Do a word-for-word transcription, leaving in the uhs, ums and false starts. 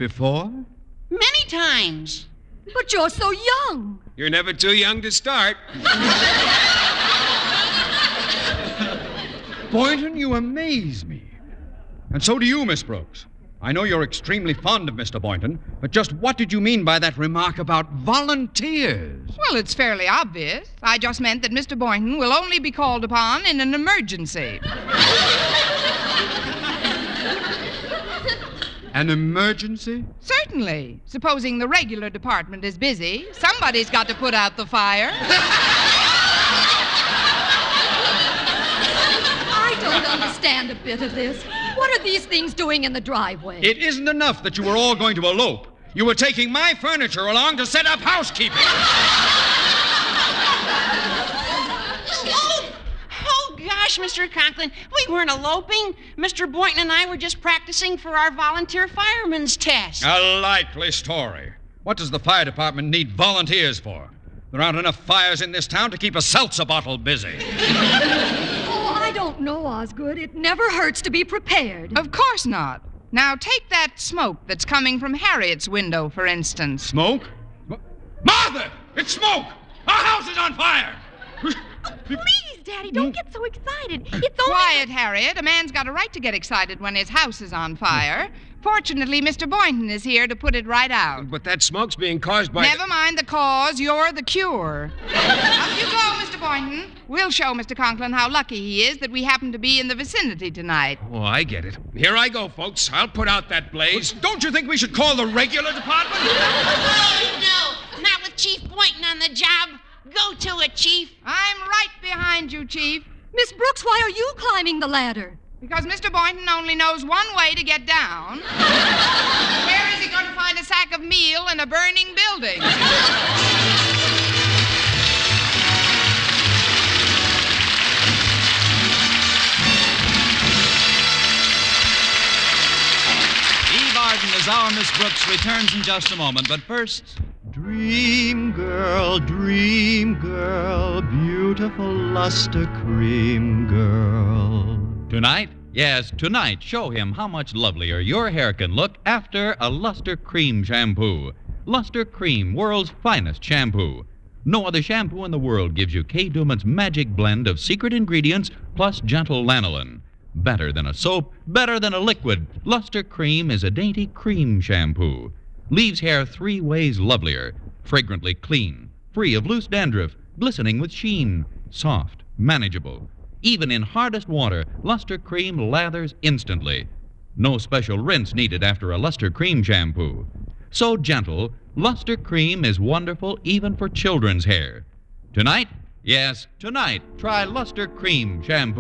before? Many times. But you're so young. You're never too young to start. Boynton, you amaze me. And so do you, Miss Brooks. I know you're extremely fond of Mister Boynton, but just what did you mean by that remark about volunteers? Well, it's fairly obvious. I just meant that Mister Boynton will only be called upon in an emergency. An emergency? Certainly. Supposing the regular department is busy, somebody's got to put out the fire. I don't understand a bit of this. What are these things doing in the driveway? It isn't enough that you were all going to elope. You were taking my furniture along to set up housekeeping. Oh, oh, gosh, Mister Conklin, we weren't eloping. Mister Boynton and I were just practicing for our volunteer fireman's test. A likely story. What does the fire department need volunteers for? There aren't enough fires in this town to keep a seltzer bottle busy. Oh, I don't know, Osgood. It never hurts to be prepared. Of course not. Now, take that smoke that's coming from Harriet's window, for instance. Smoke? Martha! It's smoke! Our house is on fire! Please, Daddy, don't get so excited. It's only... Quiet, Harriet. A man's got a right to get excited when his house is on fire. Fortunately, Mister Boynton is here to put it right out. But that smoke's being caused by... Never mind the cause. You're the cure. Up you go, Mister Boynton. We'll show Mister Conklin how lucky he is that we happen to be in the vicinity tonight. Oh, I get it. Here I go, folks. I'll put out that blaze. Don't you think we should call the regular department? Oh, no, not with Chief Boynton on the job. Go to it, Chief. I'm right behind you, Chief. Miss Brooks, why are you climbing the ladder? Because Mister Boynton only knows one way to get down. Where is he going to find a sack of meal in a burning building? Eve Arden as our Miss Brooks returns in just a moment, but first... Dream girl, dream girl, beautiful luster cream girl. Tonight? Yes, tonight, show him how much lovelier your hair can look after a Luster Cream shampoo. Luster Cream, world's finest shampoo. No other shampoo in the world gives you Kay Daumit's magic blend of secret ingredients plus gentle lanolin. Better than a soap, better than a liquid, Luster Cream is a dainty cream shampoo. Leaves hair three ways lovelier, fragrantly clean, free of loose dandruff, glistening with sheen, soft, manageable. Even in hardest water, Luster Cream lathers instantly. No special rinse needed after a Luster Cream shampoo. So gentle, Luster Cream is wonderful even for children's hair. Tonight? Yes, tonight, try Luster Cream shampoo.